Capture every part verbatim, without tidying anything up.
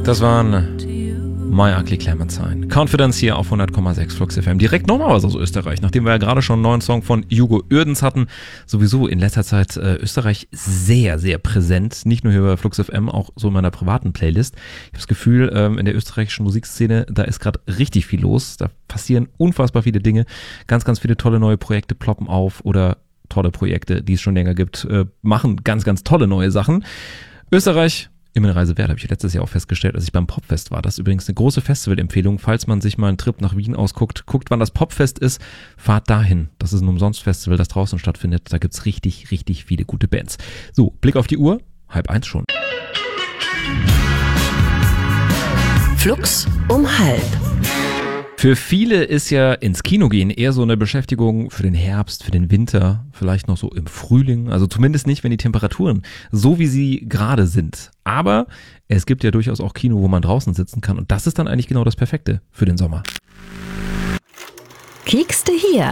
Das waren My Ugly Clementine. Confidence hier auf hundert Komma sechs Flux F M. Direkt nochmal was aus Österreich, nachdem wir ja gerade schon einen neuen Song von Hugo Uerdens hatten. Sowieso in letzter Zeit äh, Österreich sehr, sehr präsent. Nicht nur hier bei Flux F M, auch so in meiner privaten Playlist. Ich habe das Gefühl, ähm, in der österreichischen Musikszene, da ist gerade richtig viel los. Da passieren unfassbar viele Dinge. Ganz, ganz viele tolle neue Projekte ploppen auf oder tolle Projekte, die es schon länger gibt, äh, machen ganz, ganz tolle neue Sachen. Österreich, Immenreise Wert, habe ich letztes Jahr auch festgestellt, als ich beim Popfest war. Das ist übrigens eine große Festivalempfehlung. Falls man sich mal einen Trip nach Wien ausguckt, guckt, wann das Popfest ist, fahrt dahin. Das ist ein Umsonst-Festival, das draußen stattfindet. Da gibt's richtig, richtig viele gute Bands. So, Blick auf die Uhr, halb eins schon. Flux um halb. Für viele ist ja ins Kino gehen eher so eine Beschäftigung für den Herbst, für den Winter, vielleicht noch so im Frühling. Also zumindest nicht, wenn die Temperaturen so wie sie gerade sind. Aber es gibt ja durchaus auch Kino, wo man draußen sitzen kann. Und das ist dann eigentlich genau das Perfekte für den Sommer. Kiekste hier.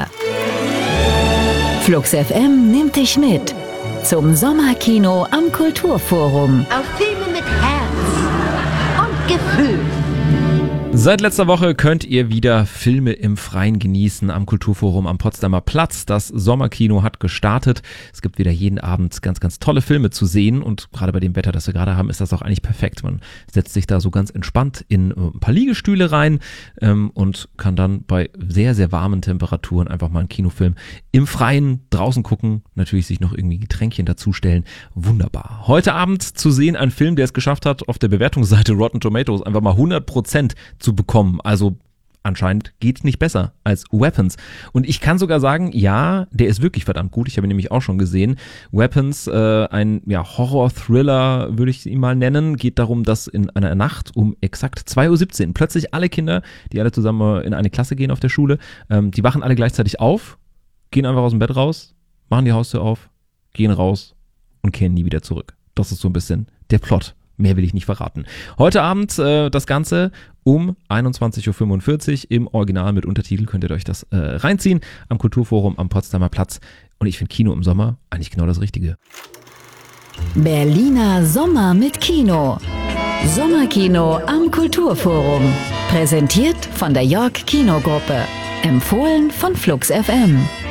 Flux F M nimmt dich mit zum Sommerkino am Kulturforum. Auf Filme mit Herz und Gefühl. Seit letzter Woche könnt ihr wieder Filme im Freien genießen am Kulturforum am Potsdamer Platz. Das Sommerkino hat gestartet. Es gibt wieder jeden Abend ganz, ganz tolle Filme zu sehen und gerade bei dem Wetter, das wir gerade haben, ist das auch eigentlich perfekt. Man setzt sich da so ganz entspannt in ein paar Liegestühle rein ähm, und kann dann bei sehr, sehr warmen Temperaturen einfach mal einen Kinofilm im Freien draußen gucken. Natürlich sich noch irgendwie Getränkchen dazustellen. Wunderbar. Heute Abend zu sehen ein Film, der es geschafft hat, auf der Bewertungsseite Rotten Tomatoes einfach mal hundert Prozent zu bekommen. Also anscheinend geht's nicht besser als Weapons. Und ich kann sogar sagen, ja, der ist wirklich verdammt gut. Ich habe ihn nämlich auch schon gesehen. Weapons, äh, ein ja, Horror-Thriller, würde ich ihn mal nennen. Geht darum, dass in einer Nacht um exakt zwei Uhr siebzehn plötzlich alle Kinder, die alle zusammen in eine Klasse gehen auf der Schule, ähm, die wachen alle gleichzeitig auf, gehen einfach aus dem Bett raus, machen die Haustür auf, gehen raus und kehren nie wieder zurück. Das ist so ein bisschen der Plot. Mehr will ich nicht verraten. Heute Abend äh, das Ganze um einundzwanzig Uhr fünfundvierzig im Original mit Untertitel könnt ihr euch das äh, reinziehen am Kulturforum am Potsdamer Platz. Und ich finde Kino im Sommer eigentlich genau das Richtige. Berliner Sommer mit Kino. Sommerkino am Kulturforum. Präsentiert von der York Kinogruppe. Empfohlen von Flux F M.